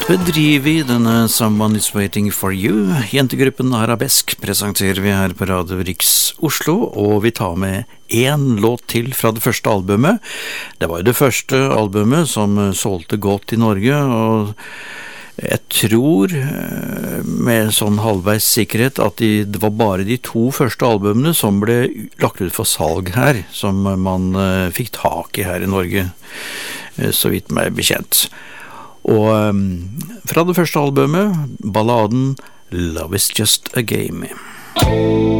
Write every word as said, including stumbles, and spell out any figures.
Bedriver vi denne Someone is Waiting for You. Jentegruppen Arabesk presenterer vi her på Radio Riks Oslo, og vi tar med en låt til fra det første albumet. Det var jo det første albumet som solgte godt i Norge, og jeg tror med sånn halvveis sikkerhet at de, det var bare de to første albumene som ble lagt ut for salg her, som man fikk tak i her i Norge, så vidt meg bekjent. Og um, fra det første albumet, balladen Love is Just a Game.